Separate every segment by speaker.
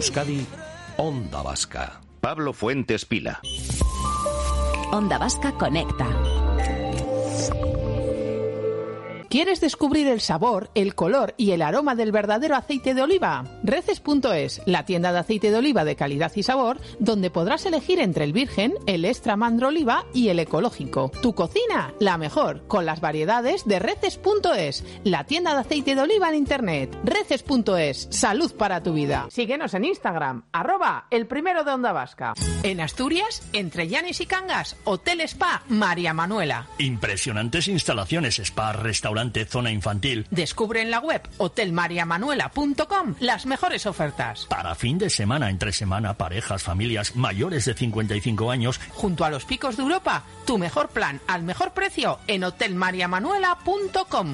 Speaker 1: Euskadi, Onda Vasca.
Speaker 2: Pablo Fuentes Pila.
Speaker 3: Onda Vasca Conecta.
Speaker 4: ¿Quieres descubrir el sabor, el color y el aroma del verdadero aceite de oliva? Reces.es, la tienda de aceite de oliva de calidad y sabor, donde podrás elegir entre el virgen, el extra mandro oliva y el ecológico. Tu cocina, la mejor, con las variedades de Reces.es, la tienda de aceite de oliva en internet. Reces.es, salud para tu vida. Síguenos en Instagram, @elprimero de Onda Vasca. En Asturias, entre Llanes y Cangas, Hotel Spa María Manuela.
Speaker 5: Impresionantes instalaciones, spa, restaurante, zona infantil.
Speaker 4: Descubre en la web hotelmariamanuela.com las mejores ofertas.
Speaker 5: Para fin de semana, entre semana, parejas, familias mayores de 55 años.
Speaker 4: Junto a los picos de Europa, tu mejor plan al mejor precio en hotelmariamanuela.com.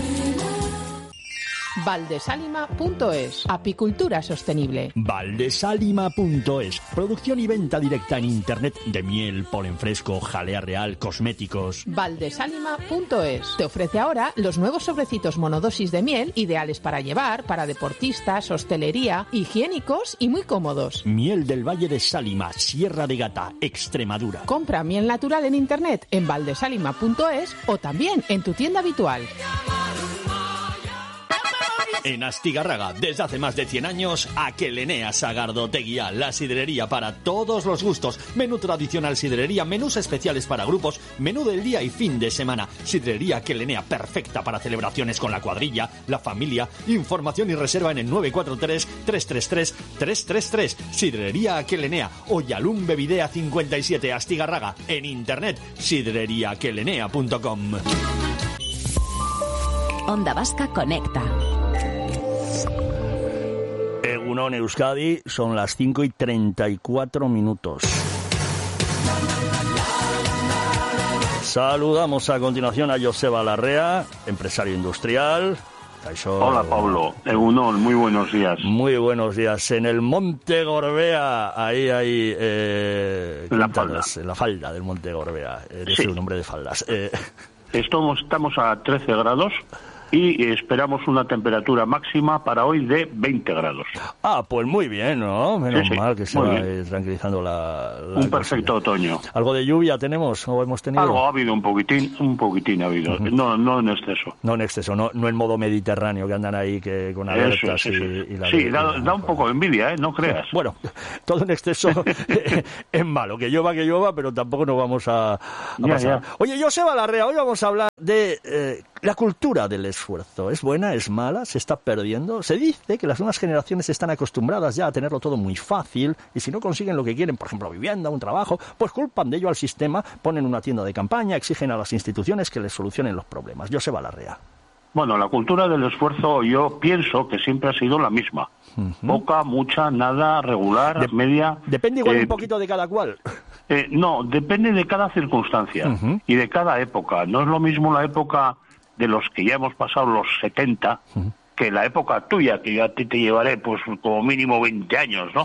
Speaker 4: Valdesalima.es, apicultura sostenible.
Speaker 5: Valdesalima.es, producción y venta directa en internet de miel, polen fresco, jalea real, cosméticos.
Speaker 4: Valdesalima.es te ofrece ahora los nuevos sobrecitos monodosis de miel, ideales para llevar, para deportistas, hostelería, higiénicos y muy cómodos.
Speaker 5: Miel del Valle de Sálima, Sierra de Gata, Extremadura.
Speaker 4: Compra miel natural en internet en valdesalima.es o también en tu tienda habitual.
Speaker 5: En Astigarraga, desde hace más de 100 años, Aquelenea Sagardoteguía, la sidrería para todos los gustos. Menú tradicional sidrería, menús especiales para grupos, menú del día y fin de semana. Sidrería Aquelenea, perfecta para celebraciones con la cuadrilla, la familia. Información y reserva en el 943-333-333. Sidrería Aquelenea, Oyalum Bevidea 57, Astigarraga. En internet, sidreriaaquelenea.com.
Speaker 3: Onda Vasca Conecta.
Speaker 5: Egunon Euskadi, son las 5:34. Saludamos a continuación a Joseba Larrea, empresario industrial.
Speaker 6: Hola Pablo, Egunon, muy buenos días.
Speaker 5: Muy buenos días. En el Monte Gorbea, ahí hay...
Speaker 6: la falda.
Speaker 5: La falda del Monte Gorbea, eres un hombre de faldas.
Speaker 6: Estamos a 13 grados. Y esperamos una temperatura máxima para hoy de 20 grados.
Speaker 5: Ah, pues muy bien, ¿no? Menos mal que se va tranquilizando la
Speaker 6: un perfecto otoño.
Speaker 5: ¿Algo de lluvia tenemos o hemos tenido?
Speaker 6: Algo ha habido, un poquitín ha habido. No en exceso.
Speaker 5: No en exceso, no en modo mediterráneo, que andan ahí que con alertas y la...
Speaker 6: Sí, da un poco de envidia, no creas.
Speaker 5: Bueno, todo en exceso es malo. Que llueva, pero tampoco nos vamos a pasar. Ya. Oye, Joseba Larrea, hoy vamos a hablar de la cultura del esfuerzo. ¿Es buena? ¿Es mala? ¿Se está perdiendo? Se dice que las nuevas generaciones están acostumbradas ya a tenerlo todo muy fácil y si no consiguen lo que quieren, por ejemplo, vivienda, un trabajo, pues culpan de ello al sistema, ponen una tienda de campaña, exigen a las instituciones que les solucionen los problemas. Joseba Larrea.
Speaker 6: Bueno, la cultura del esfuerzo yo pienso que siempre ha sido la misma. Poca, mucha, nada, regular, media...
Speaker 5: Depende igual un poquito de cada cual.
Speaker 6: No, depende de cada circunstancia y de cada época. No es lo mismo la época de los que ya hemos pasado los 70, que la época tuya, que yo a ti te llevaré pues como mínimo 20 años, ¿no?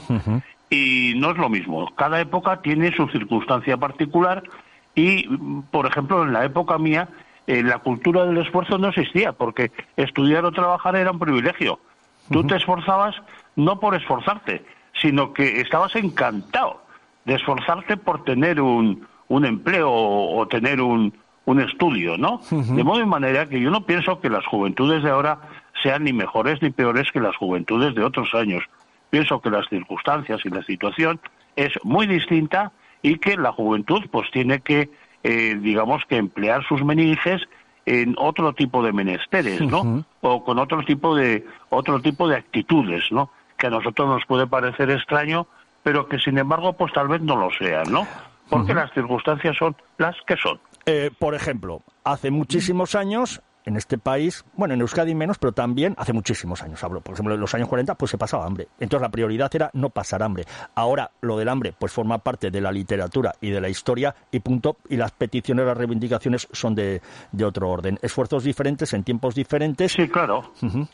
Speaker 6: Y no es lo mismo. Cada época tiene su circunstancia particular y, por ejemplo, en la época mía, la cultura del esfuerzo no existía, porque estudiar o trabajar era un privilegio. Tú te esforzabas no por esforzarte, sino que estabas encantado de esforzarte por tener un empleo o tener un estudio, ¿no? De modo y manera que yo no pienso que las juventudes de ahora sean ni mejores ni peores que las juventudes de otros años. Pienso que las circunstancias y la situación es muy distinta y que la juventud pues tiene que, digamos que emplear sus meninges en otro tipo de menesteres, ¿no? O con otro tipo de actitudes, ¿no? Que a nosotros nos puede parecer extraño, pero que sin embargo pues tal vez no lo sean, ¿no? Porque las circunstancias son las que son.
Speaker 5: Por ejemplo, hace muchísimos años en este país, bueno, en Euskadi menos, pero también hace muchísimos años, hablo, por ejemplo, en los años 40, pues se pasaba hambre. Entonces la prioridad era no pasar hambre. Ahora lo del hambre pues forma parte de la literatura y de la historia y punto, y las peticiones, las reivindicaciones son de otro orden. Esfuerzos diferentes en tiempos diferentes.
Speaker 6: Sí, claro.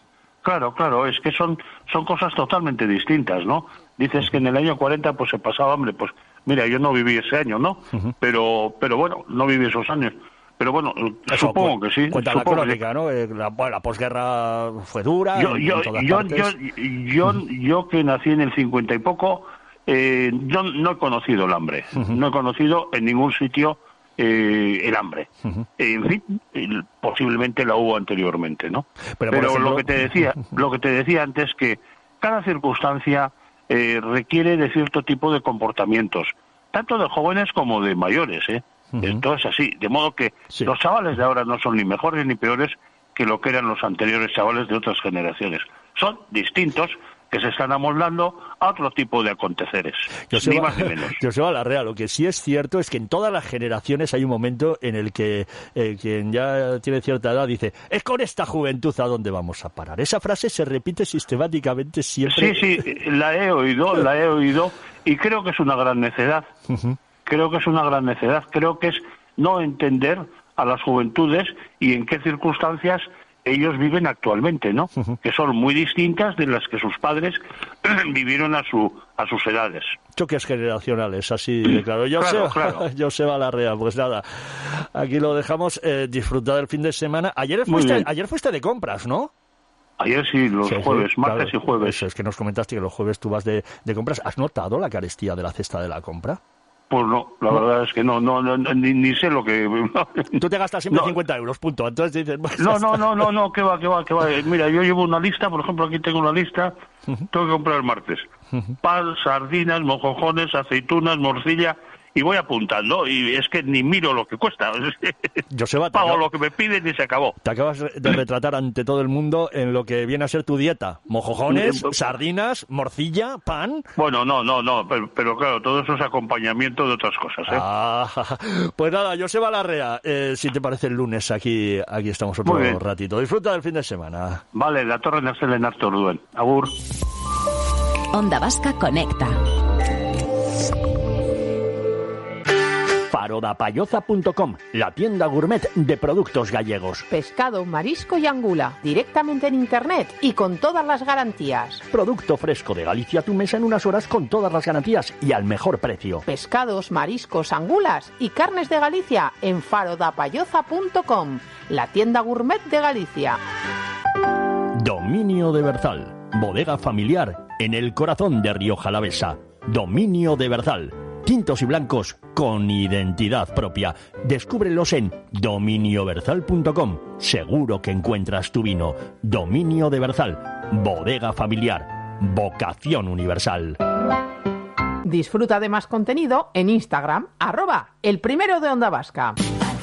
Speaker 6: Claro, es que son cosas totalmente distintas, ¿no? Dices que en el año 40 pues se pasaba hambre, pues mira, yo no viví ese año, ¿no? Pero bueno, no viví esos años. pero bueno, supongo que sí.
Speaker 5: Cuenta la crónica, ¿no? La posguerra fue dura.
Speaker 6: Yo que nací en el 50 y poco, yo no he conocido el hambre. No he conocido en ningún sitio el hambre. En fin, posiblemente la hubo anteriormente, ¿no? Pero ejemplo... lo que te decía antes, que cada circunstancia requiere de cierto tipo de comportamientos, tanto de jóvenes como de mayores, Esto es así, de modo que los chavales de ahora no son ni mejores ni peores que lo que eran los anteriores chavales de otras generaciones. Son distintos, que se están amoldando a otro tipo de aconteceres, ni más ni menos.
Speaker 5: Joseba Larrea, lo que sí es cierto es que en todas las generaciones hay un momento en el que quien ya tiene cierta edad dice, es con esta juventud a dónde vamos a parar. Esa frase se repite sistemáticamente siempre.
Speaker 6: Sí, la he oído, y creo que es una gran necedad. Creo que es no entender a las juventudes y en qué circunstancias ellos viven actualmente, ¿no? Que son muy distintas de las que sus padres vivieron a sus edades.
Speaker 5: Choques generacionales, así de claro. Joseba Larrea, pues nada, aquí lo dejamos, disfrutar del fin de semana. Ayer fuiste de compras, ¿no?
Speaker 6: Ayer sí, los jueves, martes y jueves.
Speaker 5: Eso es que nos comentaste que los jueves tú vas de compras. ¿Has notado la carestía de la cesta de la compra?
Speaker 6: Pues no, la verdad es que no, ni sé lo que...
Speaker 5: Tú te gastas siempre 50 euros, punto. Entonces dices...
Speaker 6: No, que va. Mira, yo llevo una lista, por ejemplo, aquí tengo una lista, tengo que comprar el martes. Pan, sardinas, mojojones, aceitunas, morcilla... Y voy apuntando, y es que ni miro lo que cuesta.
Speaker 5: Joseba,
Speaker 6: pago lo que me piden y se acabó.
Speaker 5: Te acabas de retratar ante todo el mundo en lo que viene a ser tu dieta. Mojojones, sardinas, morcilla, pan...
Speaker 6: Bueno, no, pero claro, todo eso es acompañamiento de otras cosas,
Speaker 5: Pues nada, Joseba Larrea, si te parece el lunes, aquí estamos otro ratito. Disfruta del fin de semana.
Speaker 6: Vale, la Torre Narcel en Artur Duen. Agur.
Speaker 3: Onda Vasca Conecta.
Speaker 5: Farodapayoza.com, la tienda gourmet de productos gallegos.
Speaker 4: Pescado, marisco y angula, directamente en internet y con todas las garantías.
Speaker 5: Producto fresco de Galicia a tu mesa en unas horas con todas las garantías y al mejor precio.
Speaker 4: Pescados, mariscos, angulas y carnes de Galicia en farodapayoza.com, la tienda gourmet de Galicia.
Speaker 5: Dominio de Berzal, bodega familiar en el corazón de Rioja Alavesa. Dominio de Berzal. Tintos y blancos con identidad propia. Descúbrelos en dominioberzal.com. Seguro que encuentras tu vino. Dominio de Berzal. Bodega familiar. Vocación universal.
Speaker 4: Disfruta de más contenido en Instagram, @elprimero de Onda Vasca.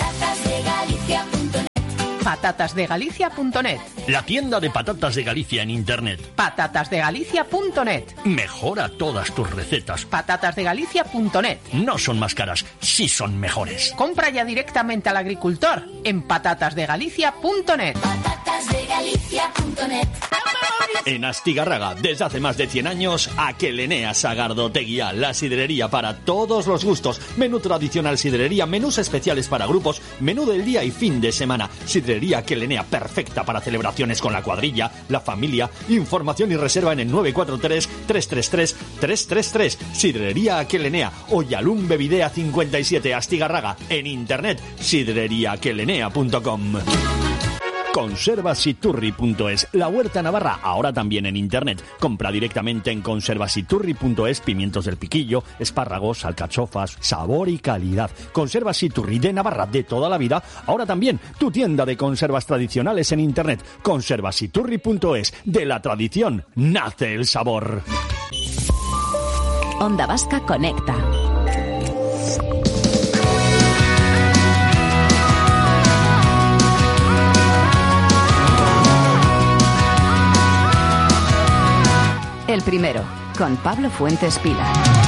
Speaker 4: Patatasdegalicia.net.
Speaker 5: La tienda de patatas de Galicia en internet.
Speaker 4: Patatasdegalicia.net.
Speaker 5: Mejora todas tus recetas.
Speaker 4: Patatasdegalicia.net.
Speaker 5: No son más caras, sí son mejores.
Speaker 4: Compra ya directamente al agricultor en patatasdegalicia.net.
Speaker 3: Patatasdegalicia.net.
Speaker 5: En Astigarraga, desde hace más de 100 años, Aquelenea Sagardoteguía, la sidrería para todos los gustos. Menú tradicional sidrería, menús especiales para grupos, menú del día y fin de semana. Sidrería Aquelenea, perfecta para celebraciones con la cuadrilla, la familia. Información y reserva en el 943-333-333. Sidrería Aquelenea, Oyalum Bevidea 57, Astigarraga. En internet, sidreriaaquelenea.com. Conservasiturri.es, la huerta navarra, ahora también en internet. Compra directamente en conservasiturri.es, pimientos del piquillo, espárragos, alcachofas, sabor y calidad. Conservasiturri de Navarra de toda la vida, ahora también tu tienda de conservas tradicionales en internet. Conservasiturri.es, de la tradición nace el sabor.
Speaker 3: Onda Vasca Conecta. El primero, con Pablo Fuentes Pila.